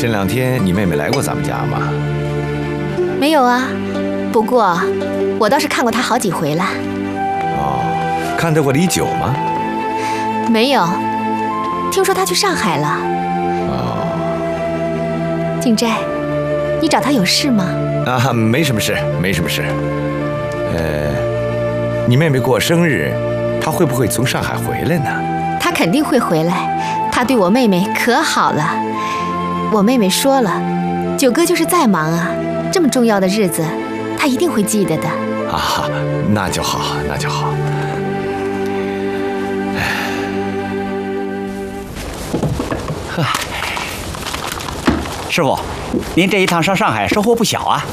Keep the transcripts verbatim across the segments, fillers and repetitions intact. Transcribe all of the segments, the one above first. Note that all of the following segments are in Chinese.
这两天你妹妹来过咱们家吗？ 没有啊，不过我倒是看过她好几回了。 哦，看到过李九吗？ 没有，听说她去上海了。 哦， 景斋，你找她有事吗？ 啊，没什么事，没什么事。呃，你妹妹过生日，她会不会从上海回来呢？ 她肯定会回来，她对我妹妹可好了。我妹妹说了，九哥就是再忙啊，这么重要的日子，她一定会记得的。 啊，那就好，那就好。 呵，师傅，您这一趟上上海收获不小啊。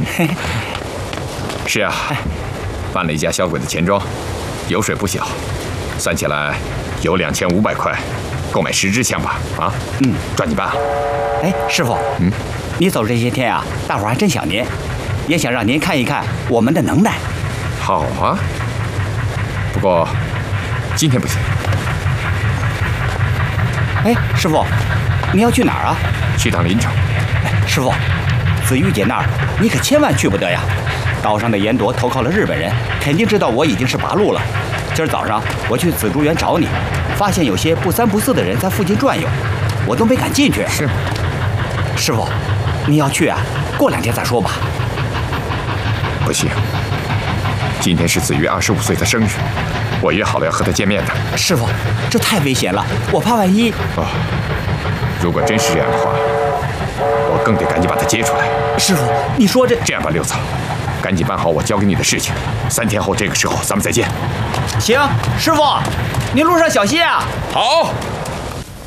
是啊，办了一家小鬼的钱庄，油水不小，算起来有两千五百块，购买十支枪吧。啊，嗯，抓紧办。 哎，师傅，嗯，你走这些天啊，大伙还真想您，也想让您看一看我们的能耐。 好啊，不过今天不行。 哎，师傅，你要去哪儿啊？ 去趟临城。 哎，师傅，紫玉姐那儿你可千万去不得呀！岛上的严铎投靠了日本人，肯定知道我已经是八路了。今儿早上我去紫竹园找你，发现有些不三不四的人在附近转悠，我都没敢进去。 是吗？ 师傅，你要去啊？过两天再说吧。 不行，今天是子玉二十五岁的生日，我约好了要和他见面的。 师傅，这太危险了，我怕万一…… 哦，如果真是这样的话，我更得赶紧把他接出来。 师傅，你说这…… 这样吧，六嫂，赶紧办好我交给你的事情，三天后这个时候咱们再见。 行，师傅，您路上小心啊。 好。